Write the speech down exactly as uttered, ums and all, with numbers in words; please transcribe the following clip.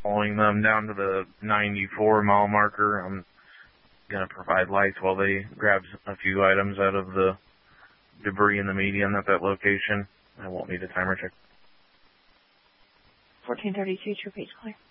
following them down to the ninety-four mile marker. I'm going to provide lights while they grab a few items out of the debris in the median at that location. I won't need a timer check. fourteen thirty-two, True Page clear.